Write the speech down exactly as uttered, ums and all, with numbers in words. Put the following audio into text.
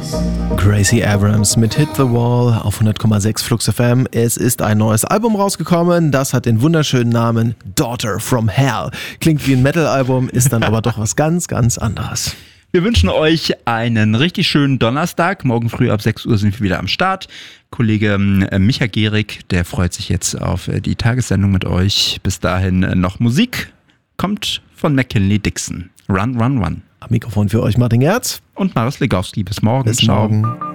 Gracie Abrams mit Hit the Wall auf hundert Komma sechs Flux F M. Es ist ein neues Album rausgekommen, das hat den wunderschönen Namen Daughter from Hell. Klingt wie ein Metal-Album, ist dann aber doch was ganz, ganz anderes. Wir wünschen euch einen richtig schönen Donnerstag. Morgen früh ab sechs Uhr sind wir wieder am Start. Kollege Micha Gehrig, der freut sich jetzt auf die Tagessendung mit euch. Bis dahin noch Musik. Kommt von McKinley Dixon. Run, run, run. Am Mikrofon für euch Martin Gerz und Maris Legowski. Bis morgen. Bis Ciao. morgen.